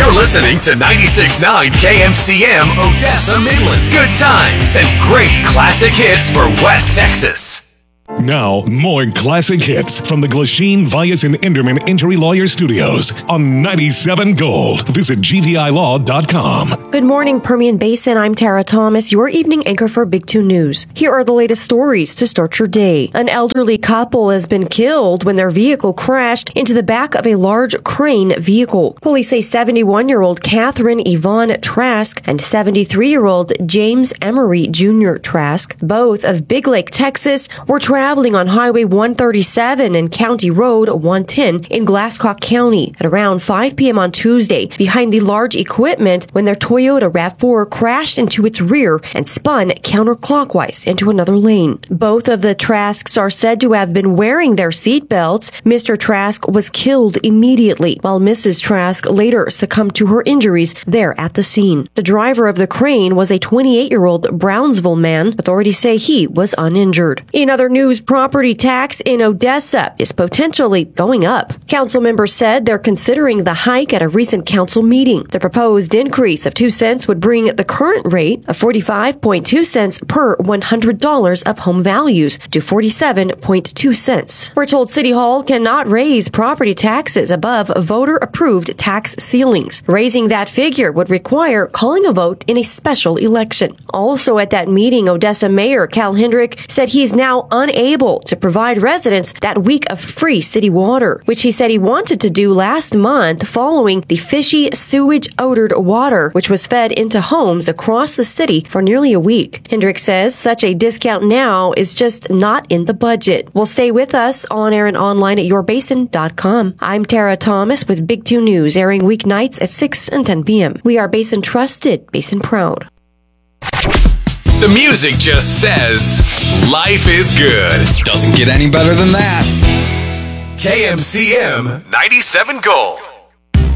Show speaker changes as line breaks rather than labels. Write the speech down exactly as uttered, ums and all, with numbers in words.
You're listening to ninety-six point nine K M C M Odessa Midland. Good times and great classic hits for West Texas.
Now, more classic hits from the Glasheen, Vyas, and Enderman Injury Lawyer Studios on ninety-seven Gold. Visit G V I law dot com.
Good morning, Permian Basin. I'm Tara Thomas, your evening anchor for Big Two News. Here are the latest stories to start your day. An elderly couple has been killed when their vehicle crashed into the back of a large crane vehicle. Police say seventy-one-year-old Catherine Yvonne Trask and seventy-three-year-old James Emery Junior Trask, both of Big Lake, Texas, were traveling on Highway one thirty-seven and County Road one ten in Glasscock County at around five p.m. on Tuesday behind the large equipment when their Toyota RAV four crashed into its rear and spun counterclockwise into another lane. Both of the Trasks are said to have been wearing their seat belts. Mister Trask was killed immediately, while Missus Trask later succumbed to her injuries there at the scene. The driver of the crane was a twenty-eight-year-old Brownsville man. Authorities say he was uninjured. In other news, property tax in Odessa is potentially going up. Council members said they're considering the hike at a recent council meeting. The proposed increase of two cents would bring the current rate of forty-five point two cents per one hundred dollars of home values to forty-seven point two cents. We're told City Hall cannot raise property taxes above voter-approved tax ceilings. Raising that figure would require calling a vote in a special election. Also at that meeting, Odessa Mayor Cal Hendrick said he's now unable to provide residents that week of free city water, which he said he wanted to do last month following the fishy sewage-odored water, which was fed into homes across the city for nearly a week. Hendrick says such a discount now is just not in the budget. Well, stay with us on air and online at your basin dot com. I'm Tara Thomas with Big Two News, airing weeknights at six and ten p.m. We are Basin trusted, Basin proud.
The music just says, life is good.
Doesn't get any better than that.
K M C M ninety-seven Gold.